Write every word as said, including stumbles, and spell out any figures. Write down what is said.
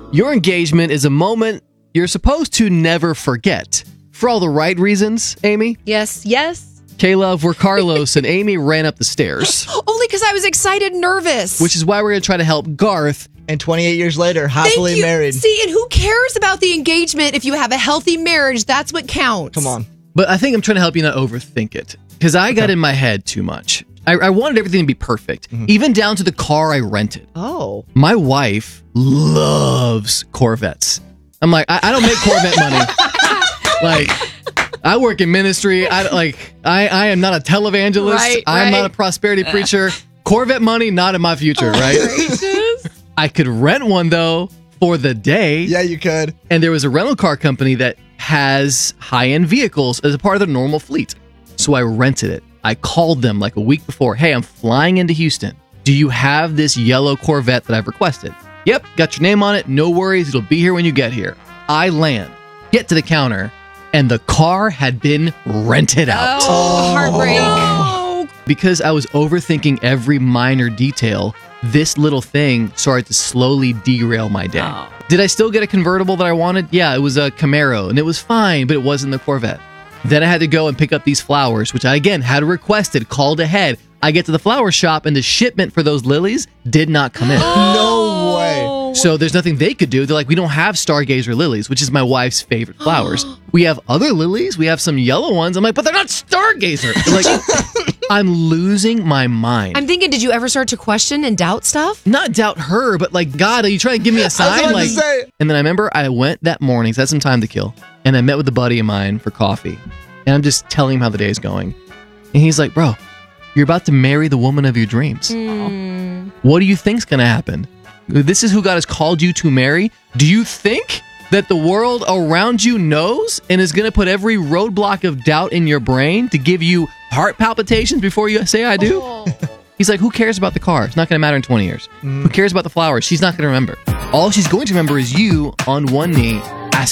Your engagement is a moment you're supposed to never forget. For all the right reasons, Amy. Yes, yes. K-Love, we're Carlos, and Amy ran up the stairs. Only because I was excited and nervous. Which is why we're going to try to help Garth. And twenty-eight years later, happily Thank you. married. See, and who cares about the engagement if you have a healthy marriage? That's what counts. Come on. But I think I'm trying to help you not overthink it. Because I got in my head too much. I, I wanted everything to be perfect, mm-hmm. even down to the car I rented. Oh. My wife loves Corvettes. I'm like, I, I don't make Corvette money. Like, I work in ministry. I like, I, I am not a televangelist. Right, I'm right. not a prosperity preacher. Corvette money, not in my future, oh, right? Gracious. I could rent one though for the day. Yeah, you could. And there was a rental car company that has high-end vehicles as a part of their normal fleet. So I rented it. I called them like a week before. Hey, I'm flying into Houston. Do you have this yellow Corvette that I've requested? Yep, got your name on it. No worries. It'll be here when you get here. I land, get to the counter, and the car had been rented out. Oh, heartbreak. Oh. Because I was overthinking every minor detail, this little thing started to slowly derail my day. Oh. Did I still get a convertible that I wanted? Yeah, it was a Camaro, and it was fine, but it wasn't the Corvette. Then I had to go and pick up these flowers, which I, again, had requested, called ahead. I get to the flower shop, and the shipment for those lilies did not come in. No way. So there's nothing they could do. They're like, we don't have Stargazer lilies, which is my wife's favorite flowers. We have other lilies. We have some yellow ones. I'm like, but they're not Stargazer. They're like, I'm losing my mind. I'm thinking, did you ever start to question and doubt stuff? Not doubt her, but like, God, are you trying to give me a sign? I was about like, to say. And then I remember I went that morning, so I had some time to kill, and I met with a buddy of mine for coffee. And I'm just telling him how the day's going. And he's like, bro, you're about to marry the woman of your dreams. Mm. What do you think's going to happen? This is who God has called you to marry. Do you think that the world around you knows and is going to put every roadblock of doubt in your brain to give you heart palpitations before you say I do? Oh. He's like, who cares about the car? It's not going to matter in twenty years. Mm. Who cares about the flowers? She's not going to remember. All she's going to remember is you on one knee